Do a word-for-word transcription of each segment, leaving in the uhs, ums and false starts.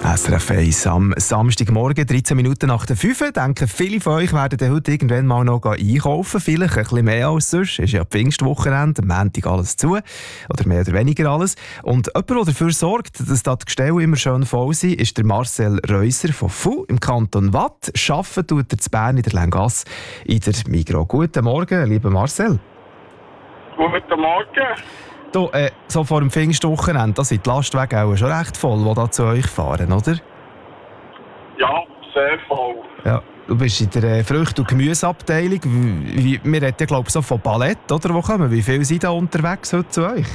S R F eins am Samstagmorgen, dreizehn Minuten nach der fünf. Denken, viele von euch werden heute irgendwann mal noch einkaufen. Vielleicht ein bisschen mehr als sonst. Es ist ja Pfingstwochenende, am Montag alles zu. Oder mehr oder weniger alles. Und jemand, der dafür sorgt, dass die Gestelle immer schön voll sind, ist der Marcel Reuser von F U im Kanton Waadt. Arbeiten tut er zu Bern in der Länggasse in der Migros. Guten Morgen, lieber Marcel. Guten Morgen. Du, äh, so vor dem Pfingstwochenende, da sind die Lastwagen auch schon recht voll, die da zu euch fahren, oder? Ja, sehr voll. Ja, du bist in der äh, Früchte- und Gemüseabteilung. Wie, wie, wir reden ja, glaube ich, so von Palette, oder? Wo kommen? Wie viele sind da unterwegs heute zu euch?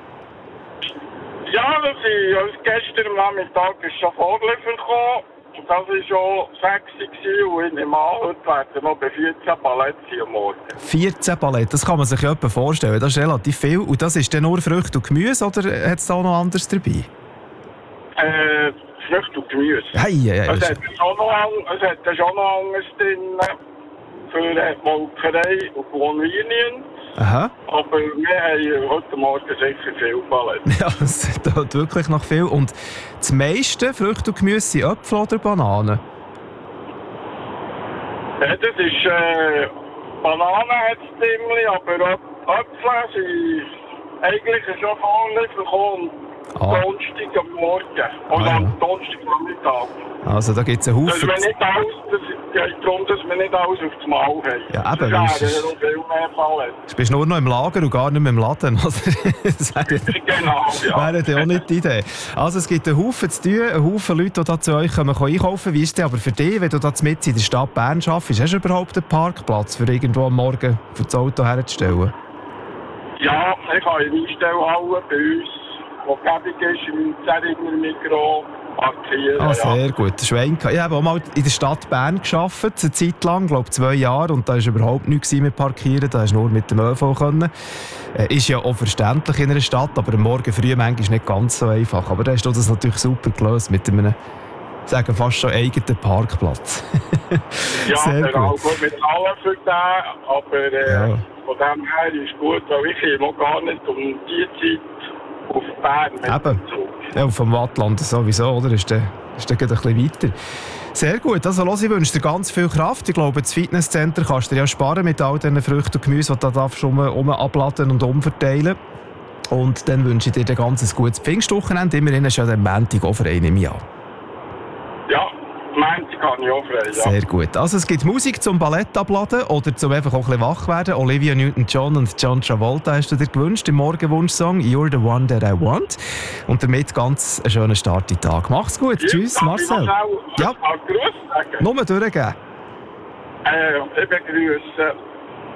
Ja, wir sind, also gestern Nachmittag ist schon Vorliefer gekommen. Und das war schon sechs und ich nehme an, heute werden noch bei vierzehn Paletten am Morgen. vierzehn Paletten, das kann man sich ja etwa vorstellen. Das ist relativ viel. Und das ist dann nur Früchte und Gemüse, oder hat es da noch anderes dabei? Äh, Früchte und Gemüse. Hey, ja, ja, es, hat schon noch, es hat schon noch anderes drin für äh, Molkerei und Convenience. Aha. Aber wir haben heute Morgen sicher viel Paletten. Ja, es tut wirklich noch viel. Und das meiste Früchte und Gemüse sind Äpfel oder Bananen? Ja, das ist, äh, Bananen hat es ziemlich, aber Äpfel sind eigentlich schon Vorliefer gekommen. Ah. Donnerstag am Morgen. Und Ah, ja. am Donnerstag am Mittag. Also da gibt es einen Dass Haufen. wir nicht alles, das geht darum, dass wir nicht alles auf das Maul haben. Ja, eben, Das weil es wäre noch viel mehr Paletten. Du bist nur noch im Lager und gar nicht mehr im Laden. Oder? Das wäre Genau, ja. wäre ja auch nicht die Idee. Also es gibt einen Haufen zu tun, einen Haufen Leute, die da zu euch kommen, können einkaufen. Wie ist es aber für dich, wenn du da mitten in der Stadt Bern arbeitest? Hast du überhaupt einen Parkplatz, für irgendwo am Morgen für das Auto herzustellen? Ja, ich habe eine Einstellhalle bei uns, die gäbig ist, im Zeringer Migros, parkieren. Ah, sehr gut. Schwein. Ich habe auch mal in der Stadt Bern gearbeitet, eine Zeit lang, glaube zwei Jahre, und da war überhaupt nichts mit Parkieren, da hast du nur mit dem ÖV können. Äh, ist ja auch verständlich in einer Stadt, aber am Morgen früh manchmal nicht ganz so einfach. Aber da hast du das natürlich super gelöst mit einem, sagen fast schon eigenen Parkplatz. Ja, sehr genau, gut. gut mit allem für den, aber äh, Ja. von dem her ist gut, weil ich komme gar nicht um die Zeit auf Bern mit Eben. dem Zug. Ja, und vom Wattland sowieso, oder? Ist der, ist der gerade ein bisschen weiter. Sehr gut. Also, los, ich wünsche dir ganz viel Kraft. Ich glaube, das Fitnesscenter kannst du dir ja sparen mit all diesen Früchten und Gemüse, die du da darfst um, um abladen und umverteilen. Und dann wünsche ich dir ein ganz gutes Pfingstwochenende. Immerhin ist ja der Montag auch frei im Jahr. Ja, Montag kann ich auch frei, ja. Sehr gut. Also es gibt Musik zum Ballett abladen oder zum einfach auch ein bisschen wach werden. Olivia Newton-John und John Travolta hast du dir gewünscht im Morgenwunsch-Song «You're the one that I want». Und damit ganz einen schönen Start in den Tag. Mach's gut. Ja, Tschüss, darf Marcel. Ich noch Ja. schnell einen Gruß sagen? Nur durchgehen. Äh, ich begrüße